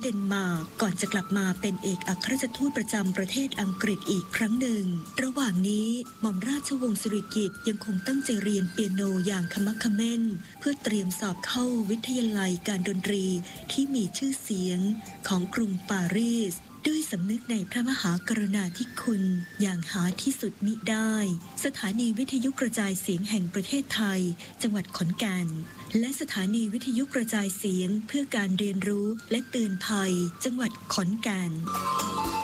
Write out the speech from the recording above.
เดนมาร์กก่อนจะกลับมาเป็นเอกอัครราชทูตประจำประเทศอังกฤษอีกครั้งหนึ่งระหว่างนี้หม่อมราชวงศ์สิริกิติ์ยังคงตั้งใจเรียนเปียโนอย่างขมักเขม้นเพื่อเตรียมสอบเข้าวิทยาลัยการดนตรีที่มีชื่อเสียงของกรุงปารีสด้วยสำนึกในพระมหากรุณาธิคุณอย่างหาที่สุดมิได้สถานีวิทยุกระจายเสียงแห่งประเทศไทยจังหวัดขอนแก่นและสถานีวิทยุกระจายเสียงเพื่อการเรียนรู้และเตือนภัยจังหวัดขอนแก่น